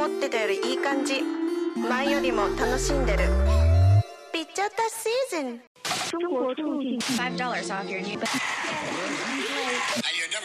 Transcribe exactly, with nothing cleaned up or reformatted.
思ってたよりいい感じ。前よりも楽しんでる。ピッチャータシーズン。 中国入境five dollars off your new